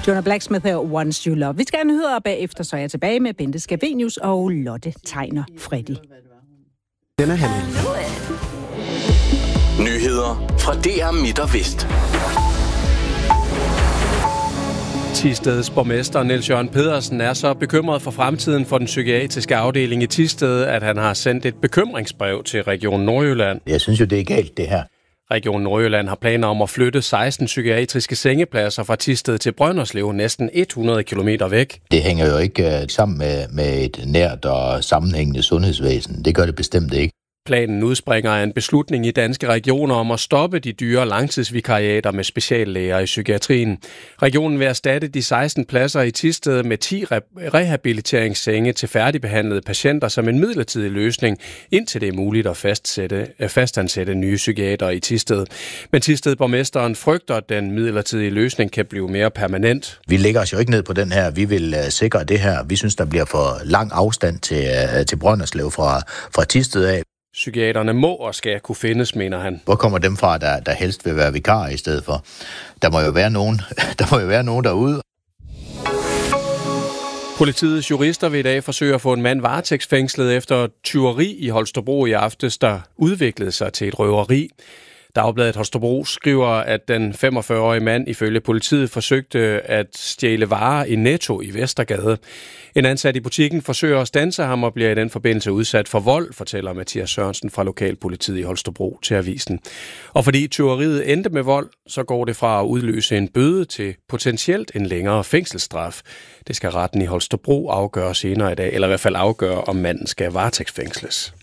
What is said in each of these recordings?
Jonah Blacksmith og Once You Love. Vi skal have nyheder, og bagefter så er jeg tilbage med Bente Scavenius og Lotte Tegner Freddy. Den er han. Nyheder fra DR Midt og Vest. Thisteds borgmester Niels Jørgen Pedersen er så bekymret for fremtiden for den psykiatriske afdeling i Thisted, at han har sendt et bekymringsbrev til Region Nordjylland. Jeg synes jo, det er galt, det her. Region Nordjylland har planer om at flytte 16 psykiatriske sengepladser fra Thisted til Brønderslev, næsten 100 kilometer væk. Det hænger jo ikke sammen med et nært og sammenhængende sundhedsvæsen. Det gør det bestemt ikke. Planen udspringer af en beslutning i Danske Regioner om at stoppe de dyre langtidsvikariater med speciallæger i psykiatrien. Regionen vil erstatte de 16 pladser i Thisted med 10 rehabiliteringssenge til færdigbehandlede patienter som en midlertidig løsning, indtil det er muligt at fastansætte nye psykiater i Thisted. Men Thisted-borgmesteren frygter, at den midlertidige løsning kan blive mere permanent. Vi lægger os jo ikke ned på den her. Vi vil sikre det her. Vi synes, der bliver for lang afstand til Brønderslev fra Thisted af. Psykiaterne må og skal kunne findes, mener han. Hvor kommer dem fra, der helst vil være vikarer i stedet for? Der må jo være nogen derude. Politiets jurister vil i dag forsøge at få en mand varetægtsfængslet efter tyveri i Holstebro i aftes, der udviklede sig til et røveri. Dagbladet Holstebro skriver, at den 45-årige mand ifølge politiet forsøgte at stjæle varer i Netto i Vestergade. En ansat i butikken forsøger at standse ham og bliver i den forbindelse udsat for vold, fortæller Mathias Sørensen fra lokalpolitiet i Holstebro til avisen. Og fordi tyveriet endte med vold, så går det fra at udløse en bøde til potentielt en længere fængselsstraf. Det skal retten i Holstebro afgøre senere i dag, eller i hvert fald afgøre, om manden skal varetægtsfængsles.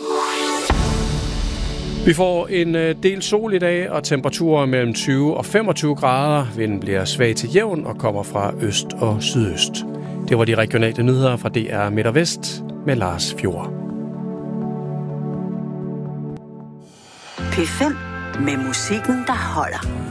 Vi får en del sol i dag, og temperaturer mellem 20 og 25 grader. Vinden bliver svag til jævn og kommer fra øst og sydøst. Det var de regionale nyheder fra DR Midt og Vest med Lars Fjord. P5 med musikken, der holder.